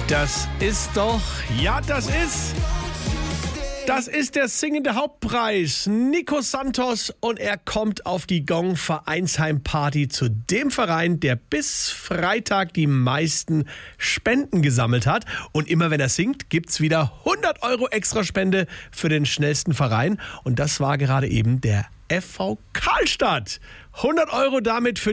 Das ist der singende Hauptpreis. Nico Santos, und er kommt auf die Gong Vereinsheimparty zu dem Verein, der bis Freitag die meisten Spenden gesammelt hat. Und immer wenn er singt, gibt's wieder 100 € Extraspende für den schnellsten Verein. Und das war gerade eben der FV Karlstadt. 100 € damit für